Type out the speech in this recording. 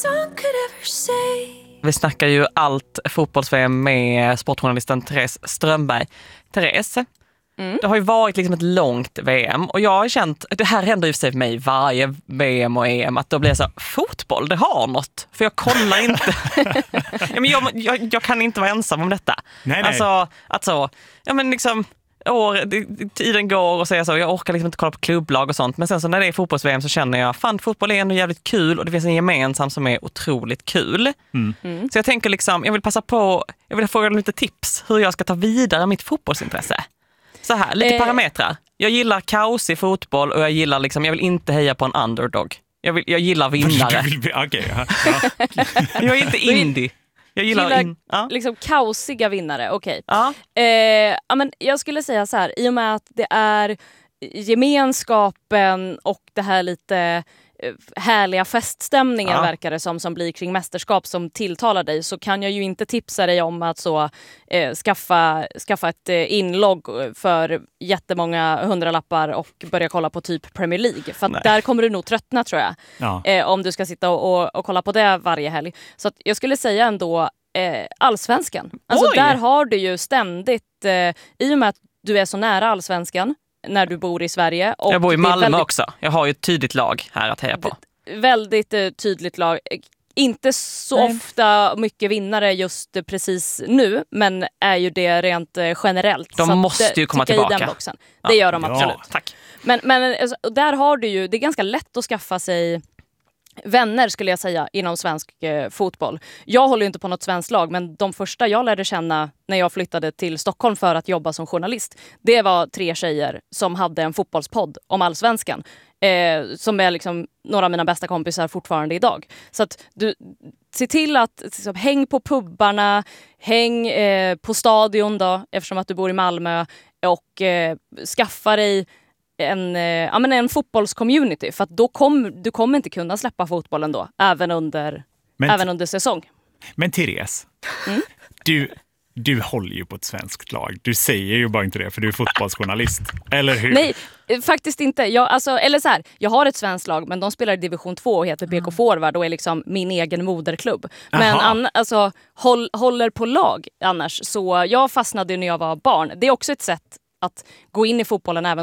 song could ever say. Vi snackar ju allt fotbolls-VM med sportjournalisten Therese Strömberg. Therese, det har ju varit liksom ett långt VM och jag har känt, det här händer ju för sig för mig varje VM och EM, att då blir det så, fotboll, det har något. För jag kollar inte. Ja, men jag kan inte vara ensam om detta. Nej. Alltså, ja men liksom, tiden går och säger så, jag orkar liksom inte kolla på klubblag och sånt. Men sen så när det är fotbolls-VM så känner jag, fan, fotboll är ändå jävligt kul och det finns en gemensam som är otroligt kul. Så jag tänker liksom, jag vill fråga lite tips hur jag ska ta vidare mitt fotbollsintresse. Så här, lite parametrar. Jag gillar kaos i fotboll och jag gillar liksom, jag vill inte heja på en underdog. Jag gillar vinnare. Jag är inte indie. Jag gillar liksom kaosiga vinnare, okej. Ja. Men jag skulle säga så här, i och med att det är gemenskapen och det här lite härliga feststämningen verkar det som blir kring mästerskap som tilltalar dig, så kan jag ju inte tipsa dig om att skaffa ett inlogg för jättemånga hundralappar och börja kolla på typ Premier League. För att där kommer du nog tröttna, tror jag. Om du ska sitta och kolla på det varje helg. Så att jag skulle säga ändå Allsvenskan. Alltså där har du ju ständigt, i och med att du är så nära Allsvenskan när du bor i Sverige. Och jag bor i Malmö också. Jag har ju ett tydligt lag här att heja på. Väldigt tydligt lag. Inte så ofta mycket vinnare just precis nu, men är ju det rent generellt. De måste ju komma tillbaka. Det gör de absolut. Tack. Men alltså, där har du ju, det är ganska lätt att skaffa sig vänner, skulle jag säga, inom svensk fotboll. Jag håller ju inte på något svenskt lag, men de första jag lärde känna när jag flyttade till Stockholm för att jobba som journalist, det var 3 tjejer som hade en fotbollspodd om Allsvenskan. Som är liksom några av mina bästa kompisar fortfarande idag. Så att du se till att liksom, häng på pubbarna, häng på stadion då, eftersom att du bor i Malmö, och skaffa dig en fotbollscommunity, för att då du kommer inte kunna släppa fotbollen då, även under säsong. Men Therese, du håller ju på ett svenskt lag. Du säger ju bara inte det för du är fotbollsjournalist, eller hur? Nej, faktiskt inte. Jag har ett svenskt lag, men de spelar i division 2 och heter BK Forward och är liksom min egen moderklubb. Men håller på lag annars. Så jag fastnade när jag var barn. Det är också ett sätt att gå in i fotbollen även